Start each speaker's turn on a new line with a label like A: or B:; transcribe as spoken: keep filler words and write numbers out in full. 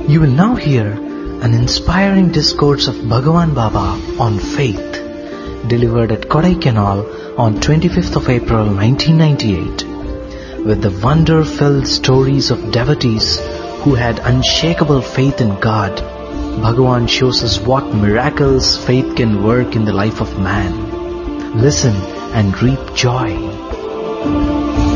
A: You will now hear an inspiring discourse of Bhagavan Baba on faith, delivered at Kodaikanal on twenty-fifth of April nineteen ninety-eight, with the wonder-filled stories of devotees who had unshakable faith in God. Bhagavan shows us what miracles faith can work in the life of man. Listen and reap joy.